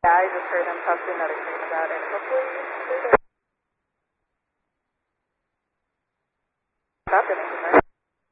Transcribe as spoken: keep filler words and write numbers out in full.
I just heard him talk to another team about it. Hopefully,